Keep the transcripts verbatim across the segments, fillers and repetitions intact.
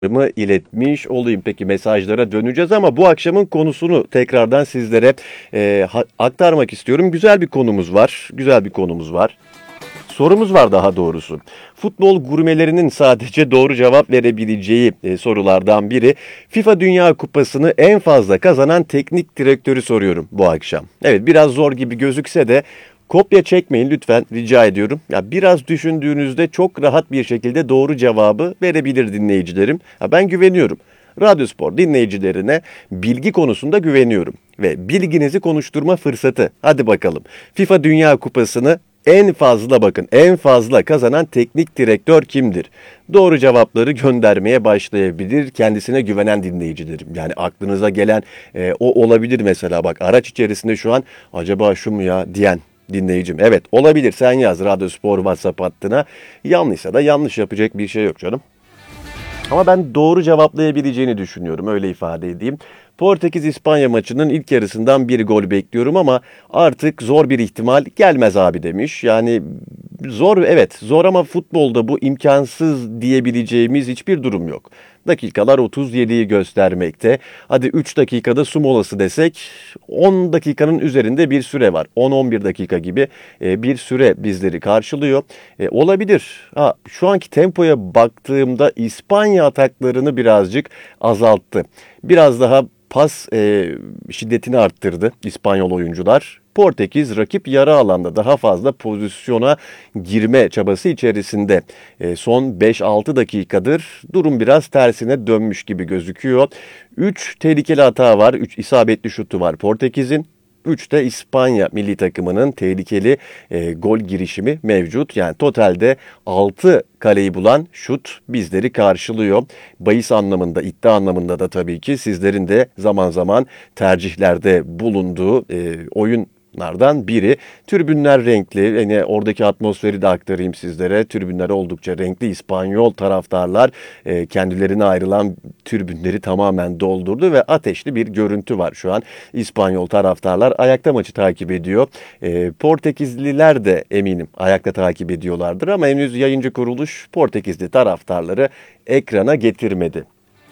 mı iletmiş olayım. Peki mesajlara döneceğiz ama bu akşamın konusunu tekrardan sizlere e, ha- aktarmak istiyorum. Güzel bir konumuz var. Güzel bir konumuz var. Sorumuz var daha doğrusu. Futbol gurmelerinin sadece doğru cevap verebileceği e, sorulardan biri. FIFA Dünya Kupası'nı en fazla kazanan teknik direktörü soruyorum bu akşam. Evet, biraz zor gibi gözükse de kopya çekmeyin lütfen, rica ediyorum. Ya biraz düşündüğünüzde çok rahat bir şekilde doğru cevabı verebilir dinleyicilerim. Ha, ben güveniyorum. Radyospor dinleyicilerine bilgi konusunda güveniyorum ve bilginizi konuşturma fırsatı. Hadi bakalım. FIFA Dünya Kupası'nı en fazla bakın en fazla kazanan teknik direktör kimdir? Doğru cevapları göndermeye başlayabilir kendisine güvenen dinleyicilerim. Yani aklınıza gelen e, o olabilir mesela, bak araç içerisinde şu an acaba şu mu ya diyen dinleyicim. Evet, olabilir, sen yaz Radyospor WhatsApp hattına. Yanlışsa da yanlış, yapacak bir şey yok canım. Ama ben doğru cevaplayabileceğini düşünüyorum, öyle ifade edeyim. Portekiz-İspanya maçının ilk yarısından bir gol bekliyorum ama artık zor bir ihtimal gelmez abi demiş. Yani zor, evet zor, ama futbolda bu imkansız diyebileceğimiz hiçbir durum yok. Dakikalar otuz yediyi göstermekte. Hadi üç dakikada su molası desek, on dakikanın üzerinde bir süre var. on on bir dakika gibi e, bir süre bizleri karşılıyor. E, olabilir. Ha, şu anki tempoya baktığımda İspanya ataklarını birazcık azalttı. Biraz daha pas e, şiddetini arttırdı İspanyol oyuncular. Portekiz rakip yarı alanda daha fazla pozisyona girme çabası içerisinde. E, son beş altı dakikadır durum biraz tersine dönmüş gibi gözüküyor. üç tehlikeli hata var, üç isabetli şutu var Portekiz'in. üç de İspanya milli takımının tehlikeli e, gol girişimi mevcut. Yani totalde altı kaleyi bulan şut bizleri karşılıyor. Bahis anlamında, iddia anlamında da tabii ki sizlerin de zaman zaman tercihlerde bulunduğu e, oyun Nardan biri. Tribünler renkli. Yani oradaki atmosferi de aktarayım sizlere. Tribünler oldukça renkli. İspanyol taraftarlar e, kendilerine ayrılan tribünleri tamamen doldurdu ve ateşli bir görüntü var şu an. İspanyol taraftarlar ayakta maçı takip ediyor. E, Portekizliler de eminim ayakta takip ediyorlardır ama henüz yayıncı kuruluş Portekizli taraftarları ekrana getirmedi.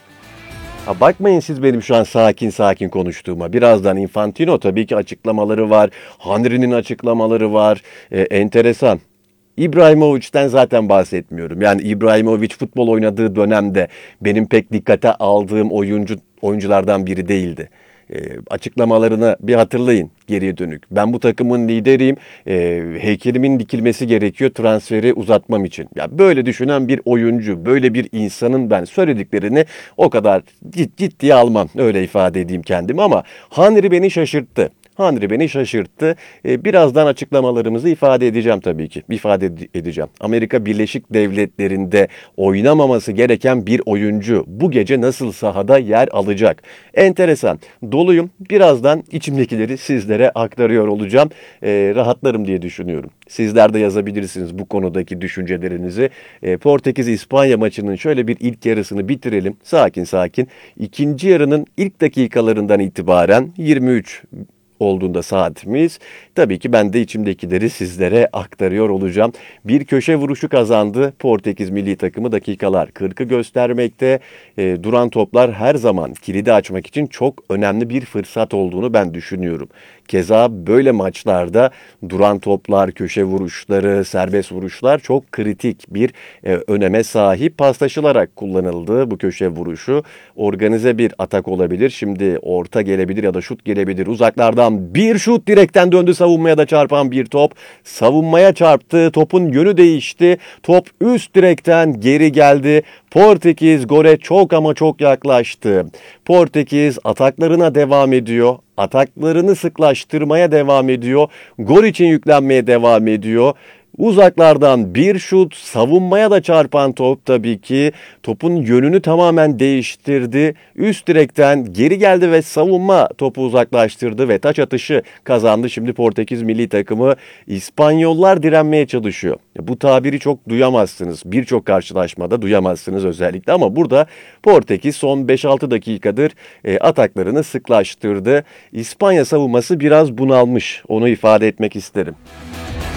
Ha, bakmayın siz benim şu an sakin sakin konuştuğuma. Birazdan Infantino tabii ki açıklamaları var. Henry'nin açıklamaları var. Ee, enteresan. İbrahimovic'ten zaten bahsetmiyorum. Yani İbrahimovic futbol oynadığı dönemde benim pek dikkate aldığım oyuncu oyunculardan biri değildi. E, açıklamalarını bir hatırlayın geriye dönük. Ben bu takımın lideriyim. E, heykelimin dikilmesi gerekiyor transferi uzatmam için. Ya böyle düşünen bir oyuncu, böyle bir insanın ben söylediklerini o kadar cid, ciddiye almam. Öyle ifade edeyim kendimi ama Henry beni şaşırttı. Henry beni şaşırttı. Ee, birazdan açıklamalarımızı ifade edeceğim tabii ki. İfade ed- edeceğim. Amerika Birleşik Devletleri'nde oynamaması gereken bir oyuncu bu gece nasıl sahada yer alacak? Enteresan. Doluyum. Birazdan içimdekileri sizlere aktarıyor olacağım. Ee, rahatlarım diye düşünüyorum. Sizler de yazabilirsiniz bu konudaki düşüncelerinizi. Ee, Portekiz-İspanya maçının şöyle bir ilk yarısını bitirelim. Sakin sakin. İkinci yarının ilk dakikalarından itibaren yirmi üç olduğunda saatimiz. Tabii ki ben de içimdekileri sizlere aktarıyor olacağım. Bir köşe vuruşu kazandı Portekiz milli takımı, dakikalar kırkı göstermekte. E, duran toplar her zaman kilidi açmak için çok önemli bir fırsat olduğunu ben düşünüyorum. Keza böyle maçlarda duran toplar, köşe vuruşları, serbest vuruşlar çok kritik bir e, öneme sahip. Paslaşılarak kullanıldı bu köşe vuruşu. Organize bir atak olabilir. Şimdi orta gelebilir ya da şut gelebilir. Uzaklardan bir şut, direkten döndü, savunmaya da çarpan bir top. Savunmaya çarptı. Topun yönü değişti. Top üst direkten geri geldi. Portekiz gole çok ama çok yaklaştı. Portekiz ataklarına devam ediyor. Ataklarını sıklaştırmaya devam ediyor. Gol için yüklenmeye devam ediyor. Uzaklardan bir şut, savunmaya da çarpan top tabii ki topun yönünü tamamen değiştirdi. Üst direkten geri geldi ve savunma topu uzaklaştırdı ve taç atışı kazandı. Şimdi Portekiz milli takımı. İspanyollar direnmeye çalışıyor. Bu tabiri çok duyamazsınız. Birçok karşılaşmada duyamazsınız özellikle ama burada Portekiz son beş altı dakikadır e, ataklarını sıklaştırdı. İspanya savunması biraz bunalmış. Onu ifade etmek isterim.